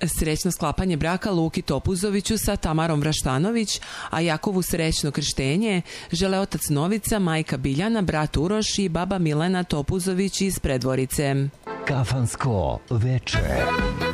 Srećno sklapanje braka Luki Topuzoviću sa Tamarom Vraštanović, a Jakovu srećno krštenje žele otac Novica, majka Biljana, brat Uroš i baba Milena Topuzović iz Predvorice. Kafansko veče.